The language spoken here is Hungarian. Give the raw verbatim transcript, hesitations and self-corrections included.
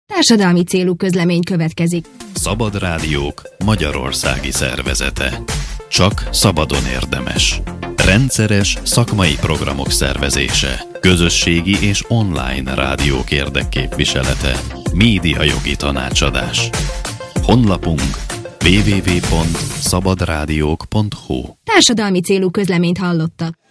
Társadalmi célú közlemény következik. Szabad Rádiók magyarországi szervezete. Csak szabadon érdemes. Rendszeres szakmai programok szervezése. Közösségi és online rádiók érdekképviselete. Médiajogi tanácsadás. Honlapunk double-u double-u double-u pont szabadrádiók pont hu. Társadalmi célú közleményt hallottak.